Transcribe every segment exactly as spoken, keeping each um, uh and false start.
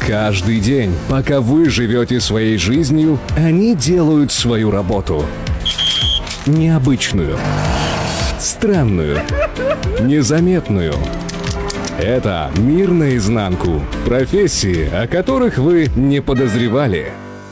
Каждый день, пока вы живете своей жизнью, они делают свою работу. Необычную, странную, незаметную. Это «Мир наизнанку». Профессии, о которых вы не подозревали.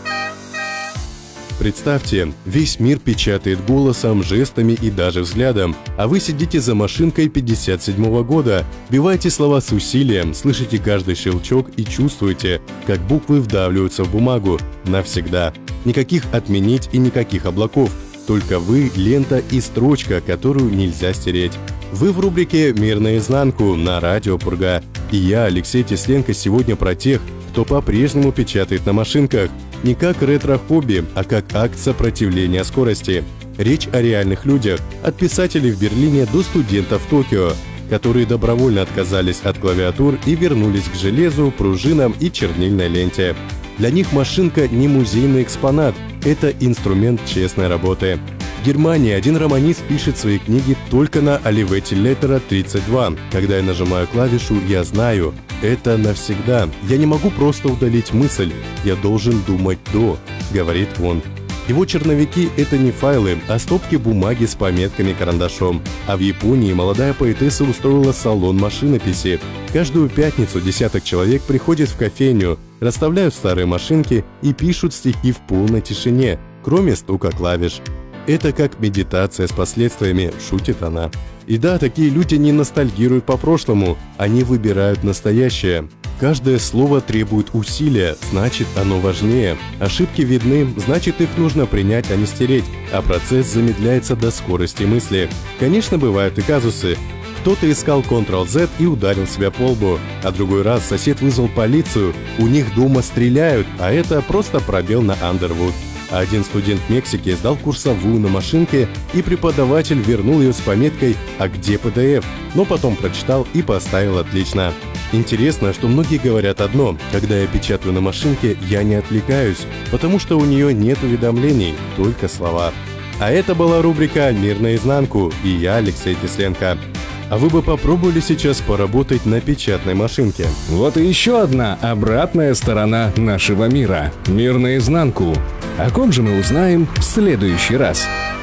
Представьте, весь мир печатает голосом, жестами и даже взглядом, а вы сидите за машинкой пятьдесят седьмого года, вбиваете слова с усилием, слышите каждый щелчок и чувствуете, как буквы вдавливаются в бумагу навсегда. Никаких отменить и никаких облаков, только вы, лента и строчка, которую нельзя стереть. Вы в рубрике «Мир наизнанку» на радио Пурга. И я, Алексей Тесленко, сегодня про тех, кто по-прежнему печатает на машинках. Не как ретро-хобби, а как акт сопротивления скорости. Речь о реальных людях, от писателей в Берлине до студентов в Токио, которые добровольно отказались от клавиатур и вернулись к железу, пружинам и чернильной ленте. Для них машинка не музейный экспонат, это инструмент честной работы. В Германии один романист пишет свои книги только на Olivetti Lettera тридцать два. Когда я нажимаю клавишу, я знаю, это навсегда. Я не могу просто удалить мысль, я должен думать до, говорит он. Его черновики — это не файлы, а стопки бумаги с пометками карандашом. А в Японии молодая поэтесса устроила салон машинописи. Каждую пятницу десяток человек приходят в кофейню, расставляют старые машинки и пишут стихи в полной тишине, кроме стука клавиш. Это как медитация с последствиями, шутит она. И да, такие люди не ностальгируют по прошлому, они выбирают настоящее. Каждое слово требует усилия, значит, оно важнее. Ошибки видны, значит, их нужно принять, а не стереть, а процесс замедляется до скорости мысли. Конечно, бывают и казусы. Кто-то искал контрол зет и ударил себя по лбу, а другой раз сосед вызвал полицию, у них дома стреляют, а это просто пробел на Underwood. А один студент в Мексике сдал курсовую на машинке, и преподаватель вернул ее с пометкой «А где пи ди эф?», но потом прочитал и поставил отлично. Интересно, что многие говорят одно: когда я печатаю на машинке, я не отвлекаюсь, потому что у нее нет уведомлений, только слова. А это была рубрика «Мир наизнанку», и я, Алексей Тесленко. А вы бы попробовали сейчас поработать на печатной машинке? Вот и еще одна обратная сторона нашего мира. Мир наизнанку. О ком же мы узнаем в следующий раз.